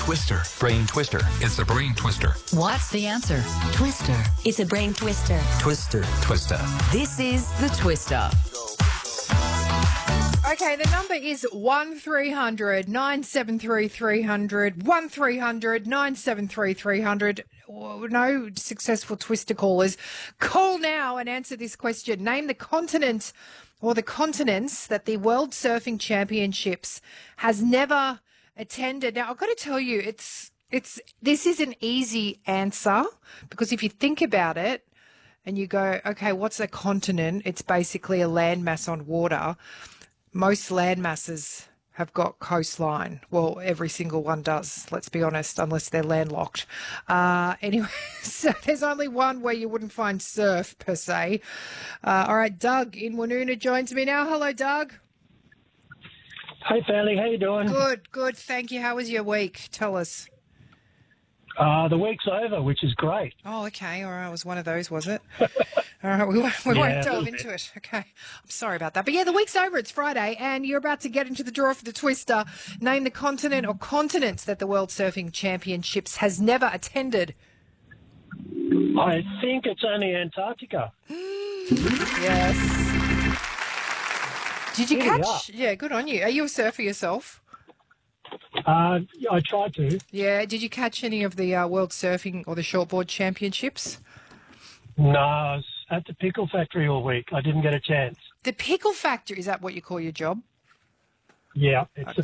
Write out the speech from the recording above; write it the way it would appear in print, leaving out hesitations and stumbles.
twister. Brain twister. It's a brain twister. What's the answer? Twister. It's a brain twister. Twister. Twister. This is the Twister. Okay, the number is 1300 973 300, 1300 973 300. No successful Twister callers. Call now and answer this question. Name the continent or the continents that the World Surfing Championships has never attended. Now, I've got to tell you, this is an easy answer because if you think about it and you go, okay, what's a continent? It's basically a landmass on water. Most land masses have got coastline. Well, every single one does, let's be honest, unless they're landlocked. Anyway, so there's only one where you wouldn't find surf per se. All right, Doug in Woonona joins me now. Hello, Doug. Hey, Fanny, how you doing? Good, thank you. How was your week? Tell us. The week's over, which is great. Oh, okay. All right, it was one of those, was it? All right, we won't delve into it. Okay. I'm sorry about that. But yeah, the week's over. It's Friday, and you're about to get into the draw for the Twister. Name the continent or continents that the World Surfing Championships has never attended. I think it's only Antarctica. Yes. Did you catch? Yeah, good on you. Are you a surfer yourself? I tried to. Yeah. Did you catch any of the World Surfing or the Shortboard Championships? No, I was at the pickle factory all week. I didn't get a chance. The Pickle Factory, is that what you call your job? Yeah, it's the